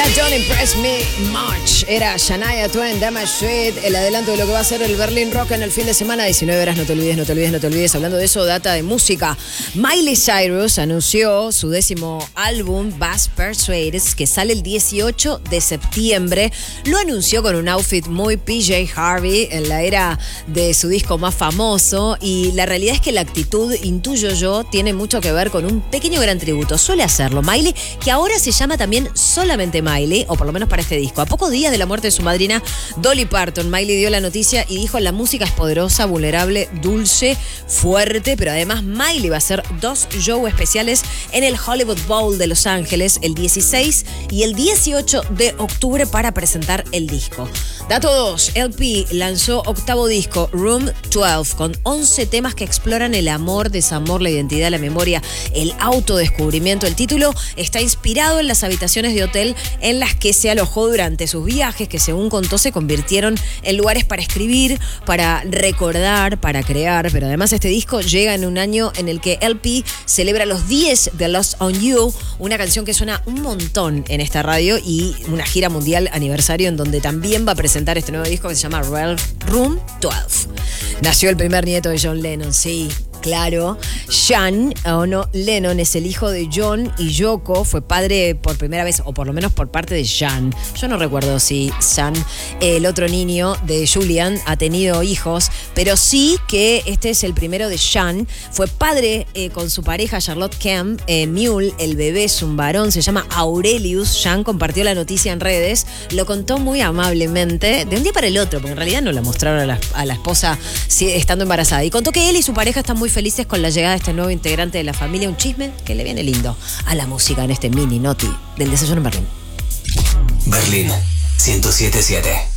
Don't Impress Me Much. Era Shania Twain, Damage Street, el adelanto de lo que va a ser el Berlin Rock en el fin de semana. 19 horas, no te olvides. Hablando de eso, data de música. Miley Cyrus anunció su 10º álbum, Bass Persuaded, que sale el 18 de septiembre. Lo anunció con un outfit muy PJ Harvey en la era de su disco más famoso. Y la realidad es que la actitud, intuyo yo, tiene mucho que ver con un pequeño gran tributo. Suele hacerlo Miley, que ahora se llama también solamente Miley, o por lo menos para este disco. A pocos días de la muerte de su madrina, Dolly Parton, Miley dio la noticia y dijo: la música es poderosa, vulnerable, dulce, fuerte, pero además Miley va a hacer 2 shows especiales en el Hollywood Bowl de Los Ángeles el 16 y el 18 de octubre para presentar el disco. Dato 2, LP lanzó 8º disco, Room 12, con 11 temas que exploran el amor, desamor, la identidad, la memoria, el autodescubrimiento. El título está inspirado en las habitaciones de hotel en las que se alojó durante sus viajes, que según contó se convirtieron en lugares para escribir, para recordar, para crear. Pero además este disco llega en un año en el que LP celebra los 10 de Lost on You, una canción que suena un montón en esta radio, y una gira mundial aniversario en donde también va a presentar este nuevo disco que se llama Room 12. Nació el primer nieto de John Lennon, sí. Claro, Sean Lennon es el hijo de John y Yoko, fue padre por primera vez, o por lo menos por parte de Sean. Yo no recuerdo si Sean, el otro niño de Julian, ha tenido hijos, pero sí que este es el primero de Sean. Fue padre con su pareja Charlotte Kemp, Mule, el bebé es un varón, se llama Aurelius. Sean compartió la noticia en redes, lo contó muy amablemente, de un día para el otro, porque en realidad no la mostraron a la esposa estando embarazada. Y contó que él y su pareja están muy felices con la llegada de este nuevo integrante de la familia, un chisme que le viene lindo a la música en este mini noti del Desayuno en Berlín. Berlín 107.7.